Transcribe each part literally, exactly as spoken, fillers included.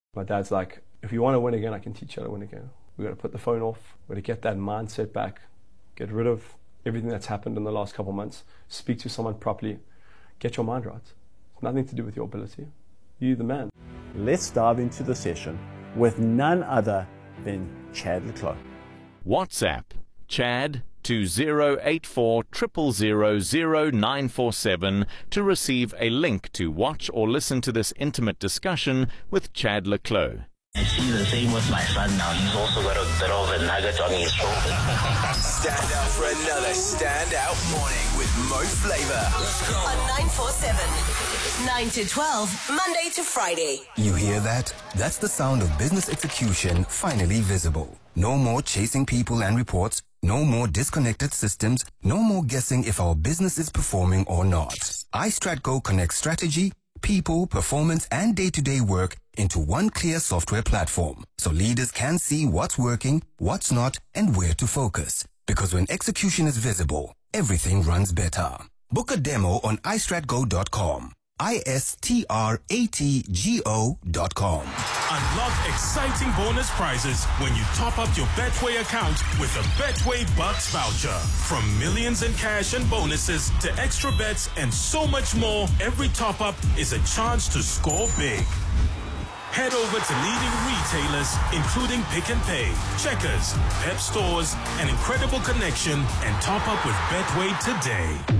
My dad's like, if you want to win again, I can teach you how to win again. We've got to put the phone off. We've got to get that mindset back. Get rid of everything that's happened in the last couple of months. Speak to someone properly. Get your mind right. It's nothing to do with your ability. You're the man. Let's dive into the session with none other than Chad le Clos. WhatsApp Chad to zero eight four zero zero zero zero nine four seven to receive a link to watch or listen to this intimate discussion with Chad le Clos. I see the same with my son now. He's also got a bit of a nugget on his shoulder. Stand out for another standout morning with Mo Flava. Let's go. On nine four seven, nine to twelve, Monday to Friday. You hear that? That's the sound of business execution finally visible. No more chasing people and reports. No more disconnected systems. No more guessing if our business is performing or not. iStratGo connects strategy, people, performance, and day-to-day work into one clear software platform, so leaders can see what's working, what's not, and where to focus. Because when execution is visible, everything runs better. Book a demo on i strat go dot com. I S T R A T G O dot com. Unlock exciting bonus prizes when you top up your Betway account with a Betway Bucks voucher. From millions in cash and bonuses to extra bets and so much more, every top up is a chance to score big. Head over to leading retailers, including Pick and Pay, Checkers, Pep Stores, and Incredible Connection, and top up with Betway today.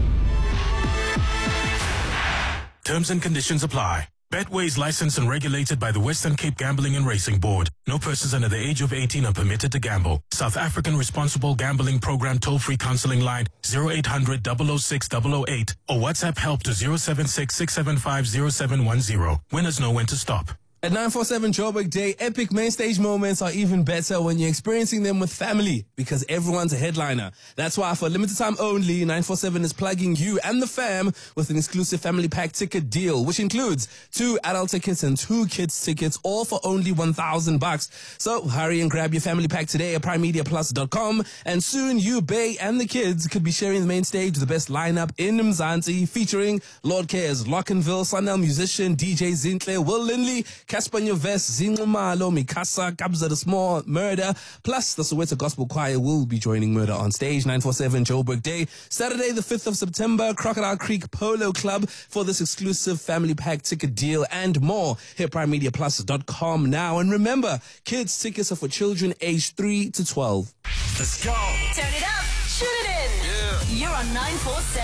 Terms and conditions apply. Betway is licensed and regulated by the Western Cape Gambling and Racing Board. No persons under the age of eighteen are permitted to gamble. South African Responsible Gambling Program toll-free counseling line zero eight hundred, double oh six, double oh eight or WhatsApp help to zero seven six, six seven five, zero seven one zero. Winners know when to stop. At nine four seven Joburg Day, epic main stage moments are even better when you're experiencing them with family, because everyone's a headliner. That's why for a limited time only, nine four seven is plugging you and the fam with an exclusive family pack ticket deal, which includes two adult tickets and two kids tickets, all for only one thousand bucks. So hurry and grab your family pack today at prime media plus dot com, and soon you, Bay, and the kids could be sharing the main stage with the best lineup in Mzansi, featuring Lord Cares, Lockenville, Sundown Musician, D J Zintle, Will Lindley, Casper Nyovest, Zinqumalo, Mikasa, Kabza the Small, Murder, plus the Soweto Gospel Choir will be joining Murder on stage. Nine four seven Joburg Day, Saturday the fifth of September, Crocodile Creek Polo Club for this exclusive family pack ticket deal and more. Hit prime media plus dot com now. And remember, kids tickets are for children aged three to twelve. Let's go. Turn it up, shoot it in. Yeah. You're on nine four seven.